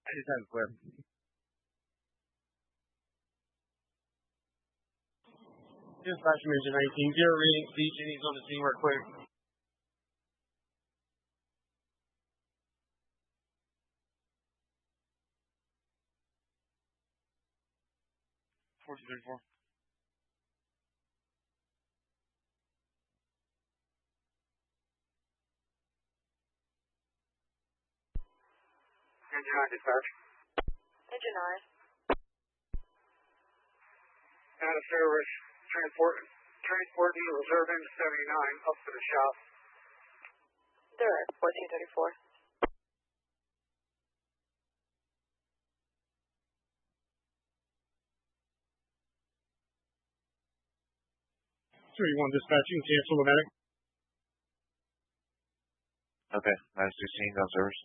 I just had a flip. Dispatch Mission 19, zero reading, speech, and he's on the scene real quick. $1434. Engine 9 dispatch. Engine 9. Out of service, transporting reserve engine 79 up to the shop. Direct, 1434. Dispatch, you can cancel the medic. Okay, 916, no service.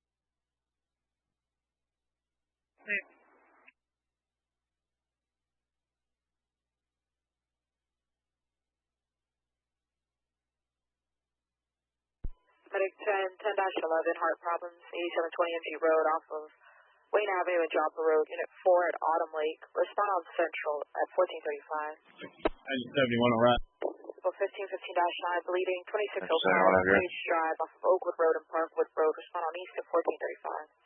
Medic 10-11, heart problems, 8720 MG Road off of Wayne Avenue and Joppa Road, Unit 4 at Autumn Lake. Respond on Central at 1435. 71, all right. 1515-9, bleeding, 2605, Page Drive off of Oakwood Road and Parkwood Road. Respond on East at 1435.